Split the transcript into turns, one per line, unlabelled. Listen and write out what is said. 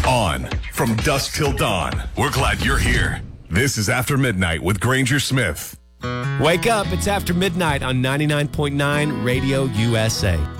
On from dusk till dawn. We're glad you're here. This is After Midnight with Granger Smith.
Wake up. It's After Midnight on 99.9 Radio USA.